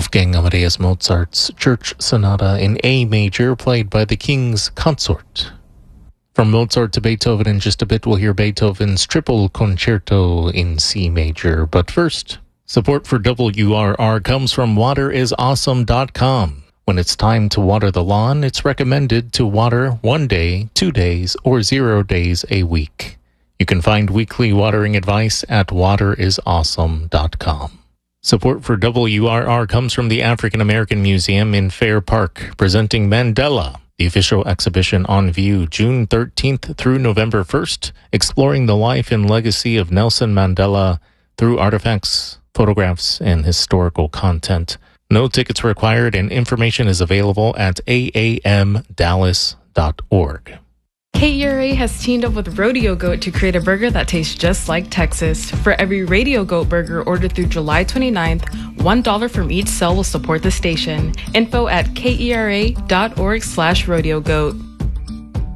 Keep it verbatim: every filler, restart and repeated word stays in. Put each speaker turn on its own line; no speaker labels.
Wolfgang Amadeus Mozart's Church Sonata in A major, played by the King's Consort. From Mozart to Beethoven, in just a bit we'll hear Beethoven's Triple Concerto in C major. But first, support for W R R comes from water is awesome dot com. When it's time to water the lawn, it's recommended to water one day, two days, or zero days a week. You can find weekly watering advice at water is awesome dot com. Support for W R R comes from the African American Museum in Fair Park, presenting Mandela, the official exhibition on view June thirteenth through November first, exploring the life and legacy of Nelson Mandela through artifacts, photographs, and historical content. No tickets required, and information is available at a a m dallas dot org.
K E R A has teamed up with Rodeo Goat to create a burger that tastes just like Texas. For every Radio Goat burger ordered through July twenty-ninth, one dollar from each sale will support the station. Info at K E R A dot org slash rodeo goat.